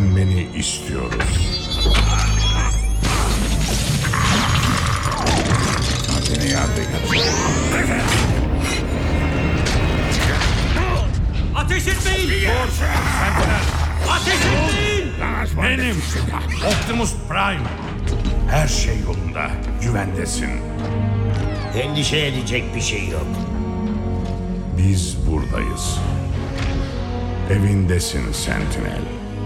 güvenmeni istiyoruz. Kendini yardım et. Ateş etmeyin! Ateş etmeyin! Benim Optimus Prime. Her şey yolunda. Güvendesin. Endişe edecek bir şey yok. Biz buradayız. Evindesin Sentinel.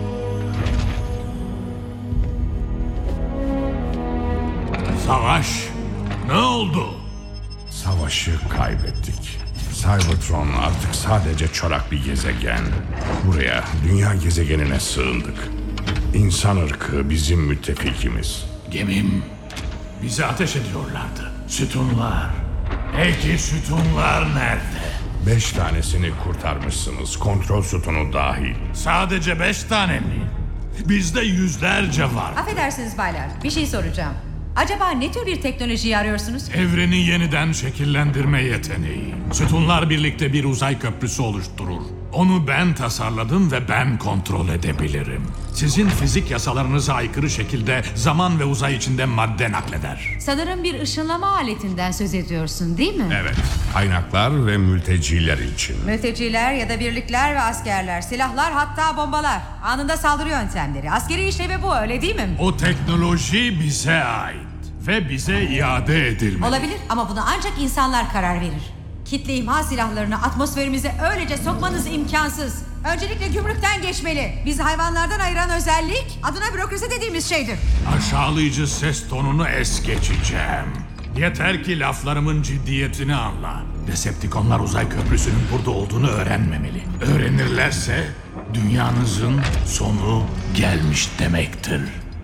Savaş! Ne oldu? Savaşı kaybettik. Cybertron artık sadece çorak bir gezegen. Buraya, dünya gezegenine sığındık. İnsan ırkı bizim müttefikimiz. Gemim. Bize ateş ediyorlardı. Sütunlar. Peki sütunlar nerede? 5 tanesini kurtarmışsınız, kontrol sütunu dahil. Sadece 5 tane mi? Bizde yüzlerce var. Affedersiniz baylar, bir şey soracağım. Acaba ne tür bir teknolojiyi arıyorsunuz? Evreni yeniden şekillendirme yeteneği. Sütunlar birlikte bir uzay köprüsü oluşturur. Onu ben tasarladım ve ben kontrol edebilirim. Sizin fizik yasalarınıza aykırı şekilde zaman ve uzay içinde madde nakleder. Sanırım bir ışınlama aletinden söz ediyorsun, değil mi? Evet. Kaynaklar ve mülteciler için. Mülteciler ya da birlikler ve askerler, silahlar hatta bombalar. Anında saldırı yöntemleri. Askeri işlevi bu, öyle değil mi? O teknoloji bize ait ve bize iade edilmeli. Olabilir ama buna ancak insanlar karar verir. Kitle imha silahlarını atmosferimize öylece sokmanız imkansız. Öncelikle gümrükten geçmeli. Bizi hayvanlardan ayıran özellik adına bürokrasi dediğimiz şeydir. Aşağılayıcı ses tonunu es geçeceğim. Yeter ki laflarımın ciddiyetini anla. Decepticonlar uzay köprüsünün burada olduğunu öğrenmemeli. Öğrenirlerse dünyanızın sonu gelmiş demektir.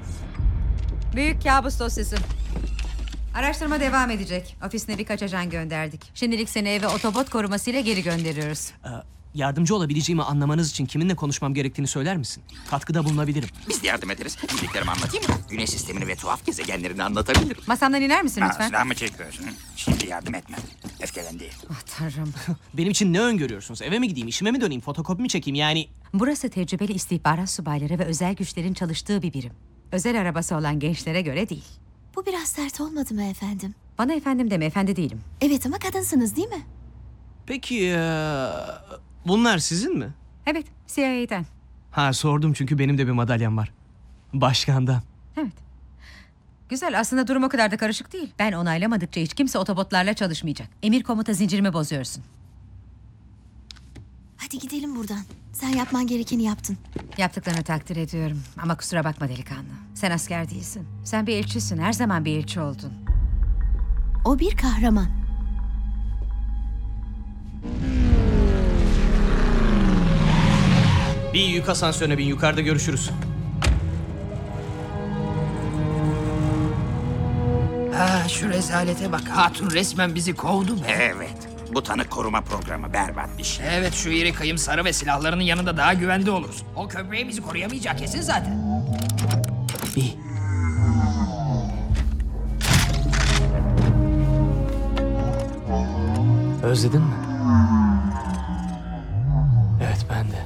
Büyük kabus dosyası. Araştırma devam edecek. Ofisine birkaç ajan gönderdik. Şimdilik seni eve otobot korumasıyla geri gönderiyoruz. Yardımcı olabileceğimi anlamanız için kiminle konuşmam gerektiğini söyler misin? Katkıda bulunabilirim. Biz de yardım ederiz. Bildiklerimi anlatayım mı? Güneş sistemini ve tuhaf gezegenlerini anlatabilirim. Masamdan iner misin lütfen? Silah mı çekiyorsun? Şimdi yardım etme. Öfkelendi. Ah tanrım. Benim için ne öngörüyorsunuz? Eve mi gideyim, işime mi döneyim, fotokopi mi çekeyim yani? Burası tecrübeli istihbarat subayları ve özel güçlerin çalıştığı bir birim. Özel arabası olan gençlere göre değil. Bu biraz sert olmadı mı efendim? Bana efendim deme, efendi değilim. Evet ama kadınsınız değil mi? Peki bunlar sizin mi? Evet, CIA'den. Ha sordum çünkü benim de bir madalyam var. Başkandan. Evet. Güzel, aslında durum o kadar da karışık değil. Ben onaylamadıkça hiç kimse otobotlarla çalışmayacak. Emir komuta zincirimi bozuyorsun. Hadi gidelim buradan. Sen yapman gerekeni yaptın. Yaptıklarını takdir ediyorum. Ama kusura bakma delikanlı. Sen asker değilsin. Sen bir elçisin. Her zaman bir elçi oldun. O bir kahraman. Bir yük asansörüne bin, yukarıda görüşürüz. Şu rezalete bak. Hatun resmen bizi kovdu be. Evet. Bu tanık koruma programı berbat bir şey. Evet, şu iri kıyım sarı ve silahlarının yanında daha güvende oluruz. O köprüye bizi koruyamayacak kesin zaten. Bir. Özledin mi? Evet, ben de.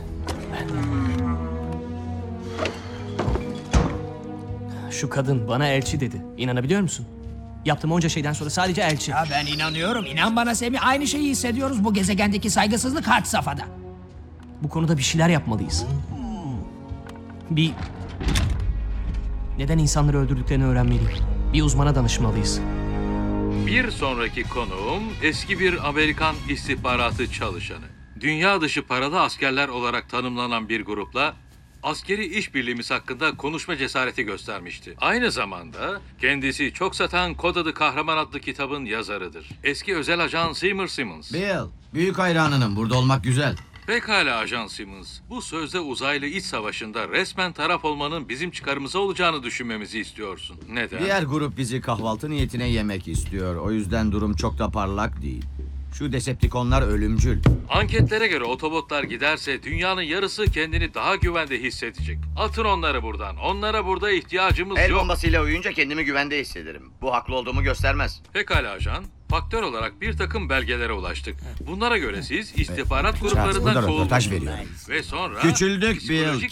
Şu kadın bana elçi dedi. İnanabiliyor musun? Yaptığım onca şeyden sonra sadece elçi. Ya ben inanıyorum. İnan bana Semih, aynı şeyi hissediyoruz. Bu gezegendeki saygısızlık had safhada. Bu konuda bir şeyler yapmalıyız. Neden insanları öldürdüklerini öğrenmeliyim. Bir uzmana danışmalıyız. Bir sonraki konuğum eski bir Amerikan istihbaratı çalışanı. Dünya dışı paralı askerler olarak tanımlanan bir grupla askeri işbirliğimiz hakkında konuşma cesareti göstermişti. Aynı zamanda kendisi çok satan Kod Adı Kahraman adlı kitabın yazarıdır. Eski özel ajan Seymour Simmons. Bill, büyük hayranınım. Burada olmak güzel. Pekala Ajan Simmons. Bu sözde uzaylı iç savaşında resmen taraf olmanın bizim çıkarımıza olacağını düşünmemizi istiyorsun. Neden? Diğer grup bizi kahvaltı niyetine yemek istiyor. O yüzden durum çok da parlak değil. Şu Decepticonlar ölümcül. Anketlere göre otobotlar giderse dünyanın yarısı kendini daha güvende hissedecek. Atın onları buradan. Onlara burada ihtiyacımız El yok. bombasıyla uyuyunca kendimi güvende hissederim. Bu haklı olduğumu göstermez. Pekala ajan. Faktör olarak bir takım belgelere ulaştık. Bunlara göre siz istihbarat Burada gruplarından röportaj kovuldunuz. veriyorum. Ve sonra Küçüldük Bill. psikolojik